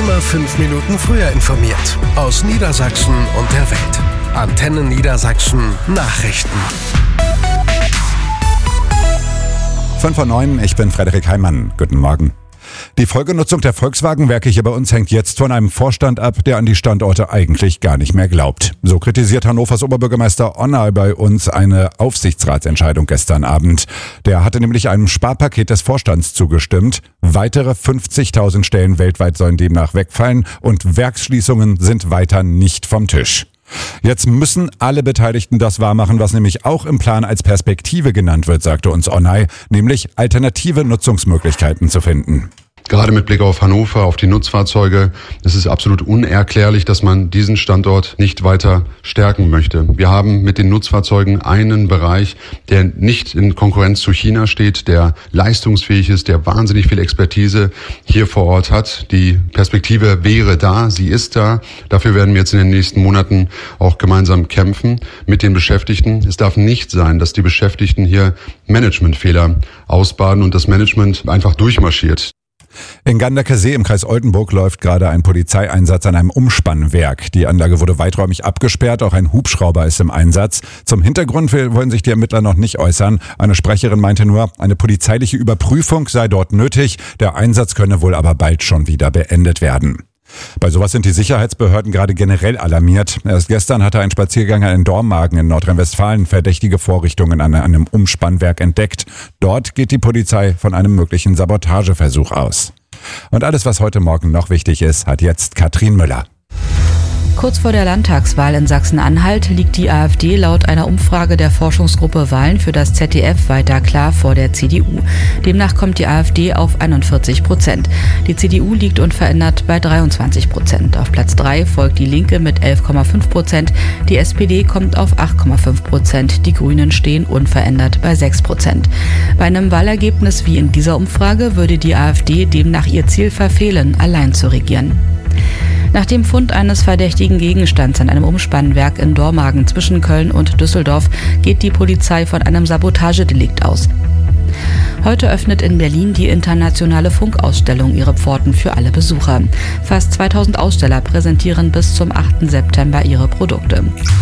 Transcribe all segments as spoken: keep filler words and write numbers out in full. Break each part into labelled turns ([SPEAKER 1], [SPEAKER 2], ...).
[SPEAKER 1] Immer fünf Minuten früher informiert. Aus Niedersachsen und der Welt. Antenne Niedersachsen Nachrichten.
[SPEAKER 2] fünf vor neun, ich bin Frederik Heimann. Guten Morgen. Die Folgenutzung der Volkswagenwerke hier bei uns hängt jetzt von einem Vorstand ab, der an die Standorte eigentlich gar nicht mehr glaubt. So kritisiert Hannovers Oberbürgermeister Onay bei uns eine Aufsichtsratsentscheidung gestern Abend. Der hatte nämlich einem Sparpaket des Vorstands zugestimmt. Weitere fünfzigtausend Stellen weltweit sollen demnach wegfallen und Werksschließungen sind weiter nicht vom Tisch. Jetzt müssen alle Beteiligten das wahrmachen, was nämlich auch im Plan als Perspektive genannt wird, sagte uns Onay, nämlich alternative Nutzungsmöglichkeiten zu finden.
[SPEAKER 3] Gerade mit Blick auf Hannover, auf die Nutzfahrzeuge, es ist absolut unerklärlich, dass man diesen Standort nicht weiter stärken möchte. Wir haben mit den Nutzfahrzeugen einen Bereich, der nicht in Konkurrenz zu China steht, der leistungsfähig ist, der wahnsinnig viel Expertise hier vor Ort hat. Die Perspektive wäre da, sie ist da. Dafür werden wir jetzt in den nächsten Monaten auch gemeinsam kämpfen mit den Beschäftigten. Es darf nicht sein, dass die Beschäftigten hier Managementfehler ausbaden und das Management einfach durchmarschiert.
[SPEAKER 2] In Ganderkesee im Kreis Oldenburg läuft gerade ein Polizeieinsatz an einem Umspannwerk. Die Anlage wurde weiträumig abgesperrt, auch ein Hubschrauber ist im Einsatz. Zum Hintergrund wollen sich die Ermittler noch nicht äußern. Eine Sprecherin meinte nur, eine polizeiliche Überprüfung sei dort nötig. Der Einsatz könne wohl aber bald schon wieder beendet werden. Bei sowas sind die Sicherheitsbehörden gerade generell alarmiert. Erst gestern hatte ein Spaziergänger in Dormagen in Nordrhein-Westfalen verdächtige Vorrichtungen an einem Umspannwerk entdeckt. Dort geht die Polizei von einem möglichen Sabotageversuch aus. Und alles, was heute Morgen noch wichtig ist, hat jetzt Katrin Müller.
[SPEAKER 4] Kurz vor der Landtagswahl in Sachsen-Anhalt liegt die AfD laut einer Umfrage der Forschungsgruppe Wahlen für das Z D F weiter klar vor der C D U. Demnach kommt die AfD auf einundvierzig Prozent. Die C D U liegt unverändert bei dreiundzwanzig Prozent. Auf Platz drei folgt die Linke mit elf Komma fünf Prozent. Die S P D kommt auf acht Komma fünf Prozent. Die Grünen stehen unverändert bei sechs Prozent. Bei einem Wahlergebnis wie in dieser Umfrage würde die AfD demnach ihr Ziel verfehlen, allein zu regieren. Nach dem Fund eines verdächtigen Gegenstands an einem Umspannwerk in Dormagen zwischen Köln und Düsseldorf geht die Polizei von einem Sabotagedelikt aus. Heute öffnet in Berlin die internationale Funkausstellung ihre Pforten für alle Besucher. Fast zweitausend Aussteller präsentieren bis zum achten September ihre Produkte.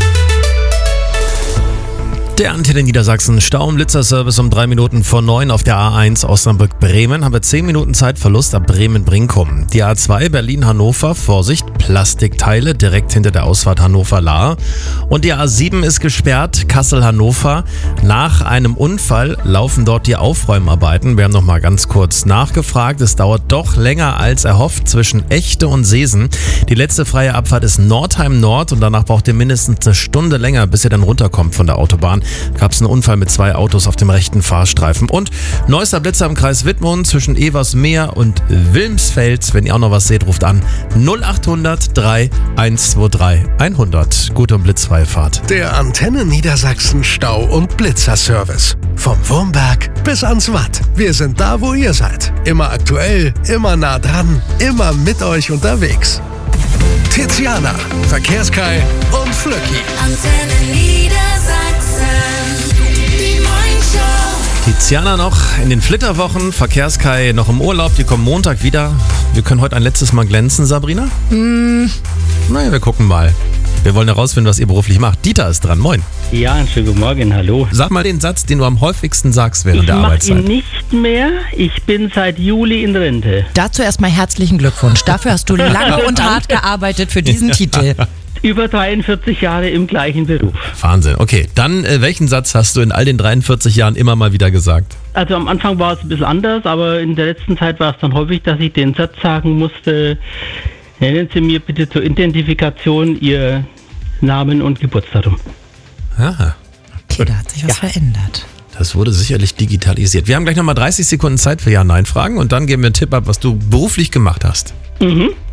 [SPEAKER 5] Der Antenne Niedersachsen Stau- und Blitzerservice um drei Minuten vor neun auf der A eins Osnabrück-Bremen. Haben wir zehn Minuten Zeitverlust ab Bremen-Brinkum. Die A zwei Berlin-Hannover, Vorsicht, Plastikteile direkt hinter der Ausfahrt Hannover-Lahr. Und die A sieben ist gesperrt, Kassel-Hannover. Nach einem Unfall laufen dort die Aufräumarbeiten. Wir haben noch mal ganz kurz nachgefragt. Es dauert doch länger als erhofft zwischen Echte und Seesen. Die letzte freie Abfahrt ist Nordheim Nord und danach braucht ihr mindestens eine Stunde länger, bis ihr dann runterkommt von der Autobahn. Gab es einen Unfall mit zwei Autos auf dem rechten Fahrstreifen. Und neuester Blitzer im Kreis Wittmund zwischen Eversmeer und Wilmsfeld. Wenn ihr auch noch was seht, ruft an null acht hundert drei eins zwei drei hundert. Gute und blitzfreie Fahrt.
[SPEAKER 1] Der Antenne Niedersachsen Stau- und Blitzerservice. Vom Wurmberg bis ans Watt. Wir sind da, wo ihr seid. Immer aktuell, immer nah dran, immer mit euch unterwegs. Tiziana, Verkehrskai und Flöcki.
[SPEAKER 6] Antenne Niedersachsen, die Morningshow.
[SPEAKER 5] Tiziana noch in den Flitterwochen, Verkehrskai noch im Urlaub, die kommen Montag wieder. Wir können heute ein letztes Mal glänzen, Sabrina?
[SPEAKER 7] Mm.
[SPEAKER 5] Naja, wir gucken mal. Wir wollen herausfinden, was ihr beruflich macht. Dieter ist dran, moin.
[SPEAKER 8] Ja, einen schönen guten Morgen, hallo.
[SPEAKER 5] Sag mal den Satz, den du am häufigsten sagst während
[SPEAKER 8] ich
[SPEAKER 5] der Arbeitszeit.
[SPEAKER 8] Ich mache ihn nicht mehr, ich bin seit Juli in Rente.
[SPEAKER 7] Dazu erstmal herzlichen Glückwunsch. Dafür hast du lange und hart gearbeitet für diesen Titel.
[SPEAKER 8] Über dreiundvierzig Jahre im gleichen Beruf.
[SPEAKER 5] Wahnsinn, okay. Dann, äh, welchen Satz hast du in all den dreiundvierzig Jahren immer mal wieder gesagt?
[SPEAKER 8] Also am Anfang war es ein bisschen anders, aber in der letzten Zeit war es dann häufig, dass ich den Satz sagen musste: Nennen Sie mir bitte zur Identifikation Ihr Namen und Geburtsdatum.
[SPEAKER 5] Aha.
[SPEAKER 7] Okay, da hat sich was ja. verändert.
[SPEAKER 5] Das wurde sicherlich digitalisiert. Wir haben gleich nochmal dreißig Sekunden Zeit für Ja-Nein-Fragen und dann geben wir einen Tipp ab, was du beruflich gemacht hast.
[SPEAKER 8] Mhm.